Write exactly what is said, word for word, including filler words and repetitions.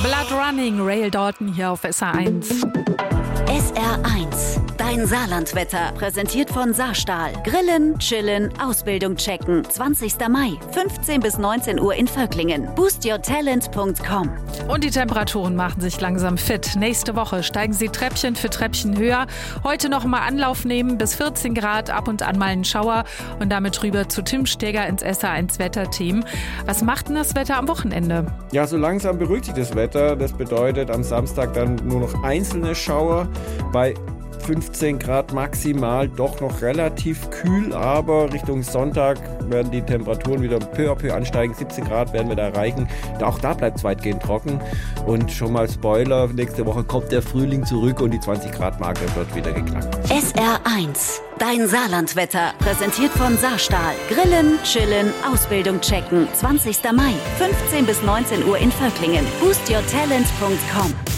Blood Running, Rail Dalton hier auf S R eins. S R eins, dein Saarlandwetter, präsentiert von Saarstahl. Grillen, chillen, Ausbildung checken. zwanzigster Mai, fünfzehn bis neunzehn Uhr in Völklingen. boost your talent punkt com. Und die Temperaturen machen sich langsam fit. Nächste Woche steigen sie Treppchen für Treppchen höher. Heute noch mal Anlauf nehmen, bis vierzehn Grad, ab und an mal einen Schauer. Und damit rüber zu Tim Steger ins S R eins Wetterteam. Was macht denn das Wetter am Wochenende? Ja, so langsam beruhigt sich das Wetter. Das bedeutet am Samstag dann nur noch einzelne Schauer. Bei fünfzehn Grad maximal, doch noch relativ kühl, aber Richtung Sonntag werden die Temperaturen wieder peu à peu ansteigen. siebzehn Grad werden wir da erreichen. Auch da bleibt es weitgehend trocken. Und schon mal Spoiler, nächste Woche kommt der Frühling zurück und die zwanzig Grad Marke wird wieder geknackt. S R eins, dein Saarlandwetter, präsentiert von Saarstahl. Grillen, chillen, Ausbildung checken. zwanzigster Mai, fünfzehn bis neunzehn Uhr in Völklingen. boost your talent punkt com.